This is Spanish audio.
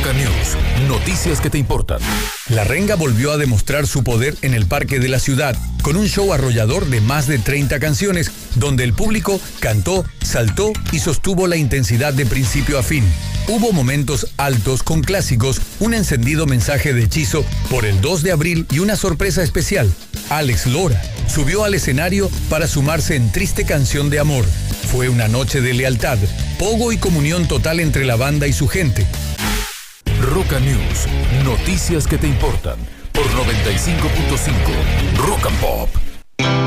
Roca News, noticias que te importan. La Renga volvió a demostrar su poder en el Parque de la Ciudad, con un show arrollador de más de 30 canciones, donde el público cantó, saltó y sostuvo la intensidad de principio a fin. Hubo momentos altos con clásicos, un encendido mensaje de hechizo por el 2 de abril y una sorpresa especial. Alex Lora subió al escenario para sumarse en Triste Canción de Amor. Fue una noche de lealtad, pogo y comunión total entre la banda y su gente. Roca News, noticias que te importan, por 95.5 Rock and Pop.